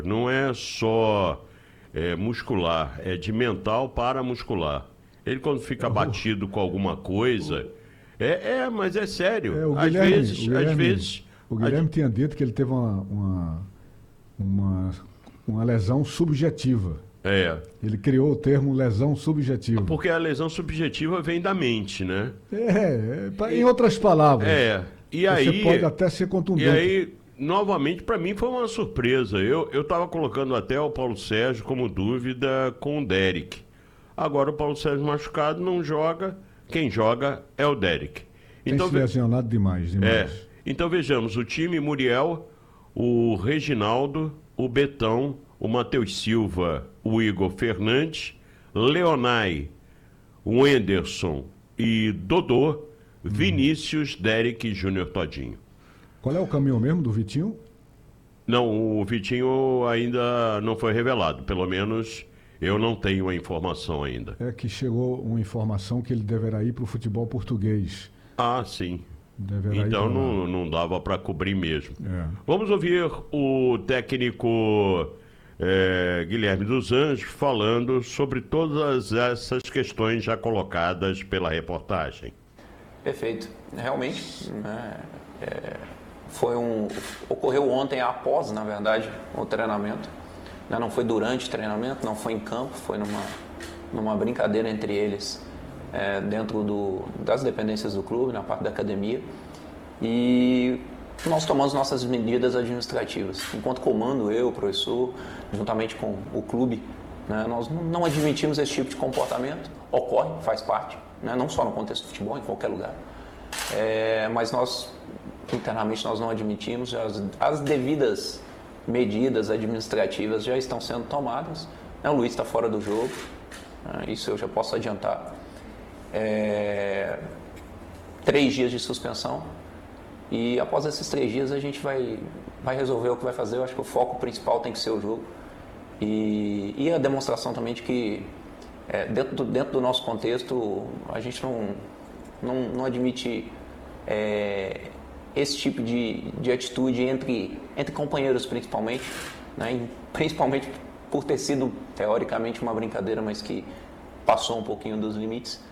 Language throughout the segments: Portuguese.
Não é só muscular, é de mental para muscular. Ele quando fica abatido com alguma coisa, mas é sério. Às vezes... O Guilherme tinha dito que ele teve uma lesão subjetiva. Ele criou o termo lesão subjetiva. Porque a lesão subjetiva vem da mente, né? Em outras palavras. E aí, você pode até ser contundente. E aí, novamente, para mim foi uma surpresa. Eu estava colocando até o Paulo Sérgio como dúvida com o Derek. Agora o Paulo Sérgio machucado não joga. Quem joga é o Derek. Então, tem se lesionado demais. Então vejamos, o time Muriel, o Reginaldo, o Betão, o Matheus Silva, o Igor Fernandes, Leonai, o Anderson e Dodô, Vinícius, Derek e Júnior Todinho. Qual é o caminho mesmo do Vitinho? Não, o Vitinho ainda não foi revelado, pelo menos eu não tenho a informação ainda. É que chegou uma informação que ele deverá ir para o futebol português. Ah, sim. Então não dava para cobrir mesmo. Vamos ouvir o técnico Guilherme dos Anjos falando sobre todas essas questões já colocadas pela reportagem. Perfeito. Realmente, ocorreu ontem após, na verdade, o treinamento. Não foi durante o treinamento, não foi em campo, foi numa brincadeira entre eles, dentro das dependências do clube, na parte da academia. E nós tomamos nossas medidas administrativas. Enquanto comando, eu, o professor, juntamente com o clube, nós não admitimos esse tipo de comportamento. Ocorre, faz parte, não só no contexto do futebol, em qualquer lugar. Mas nós, internamente, nós não admitimos. As devidas medidas administrativas já estão sendo tomadas. O Luiz está fora do jogo, isso eu já posso adiantar. 3 dias de suspensão. E após esses 3 dias a gente vai resolver o que vai fazer. Eu acho que o foco principal tem que ser o jogo. E a demonstração também de que dentro do nosso contexto a gente não admite esse tipo de atitude entre companheiros principalmente, principalmente por ter sido teoricamente uma brincadeira, mas que passou um pouquinho dos limites.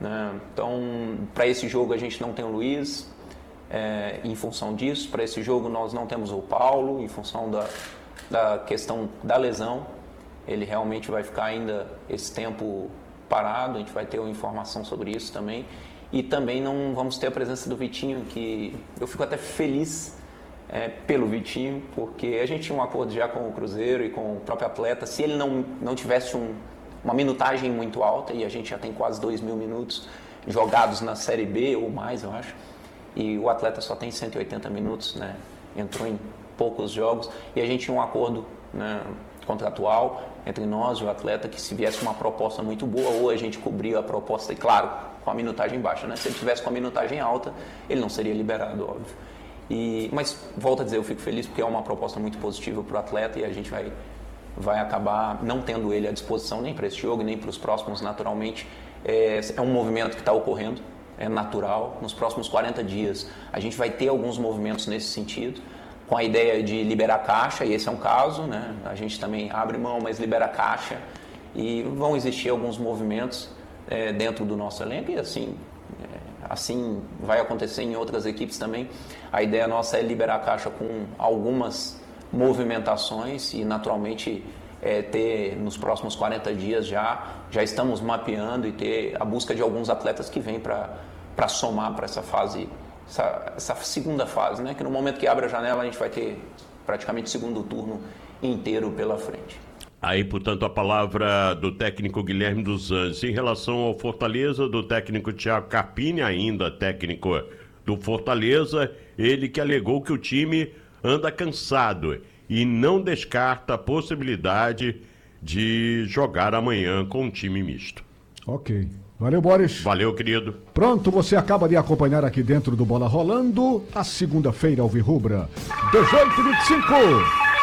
Então, para esse jogo a gente não tem o Luiz. Em função disso, para esse jogo nós não temos o Paulo, em função da questão da lesão. Ele realmente vai ficar ainda esse tempo parado, a gente vai ter uma informação sobre isso também. E também não vamos ter a presença do Vitinho, que eu fico até feliz pelo Vitinho, porque a gente tinha um acordo já com o Cruzeiro e com o próprio atleta. Se ele não tivesse uma minutagem muito alta, e a gente já tem quase 2.000 minutos jogados na Série B ou mais, eu acho, e o atleta só tem 180 minutos, entrou em poucos jogos, e a gente tinha um acordo contratual entre nós e o atleta, que se viesse uma proposta muito boa, ou a gente cobria a proposta, e claro, com a minutagem baixa, Se ele tivesse com a minutagem alta, ele não seria liberado, óbvio. Mas, volto a dizer, eu fico feliz porque é uma proposta muito positiva para o atleta, e a gente vai acabar não tendo ele à disposição nem para esse jogo, nem para os próximos, naturalmente. É um movimento que está ocorrendo, é natural. Nos próximos 40 dias a gente vai ter alguns movimentos nesse sentido, com a ideia de liberar caixa, e esse é um caso, A gente também abre mão, mas libera caixa, e vão existir alguns movimentos dentro do nosso elenco, e assim vai acontecer em outras equipes também. A ideia nossa é liberar caixa com algumas movimentações, e naturalmente ter nos próximos 40 dias já estamos mapeando e ter a busca de alguns atletas que vêm para somar para essa fase, essa segunda fase, que no momento que abre a janela a gente vai ter praticamente o segundo turno inteiro pela frente. Aí, portanto, a palavra do técnico Guilherme dos Anjos. Em relação ao Fortaleza, do técnico Thiago Carpini, ainda técnico do Fortaleza, ele que alegou que o time anda cansado e não descarta a possibilidade de jogar amanhã com um time misto. Ok. Valeu, Boris. Valeu, querido. Pronto, você acaba de acompanhar aqui dentro do Bola Rolando a segunda-feira alvirrubra, 18h25.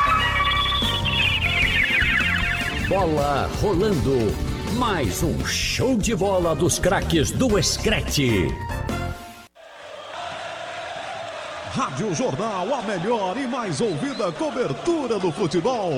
Bola Rolando, mais um show de bola dos craques do Screte. Rádio Jornal, a melhor e mais ouvida cobertura do futebol.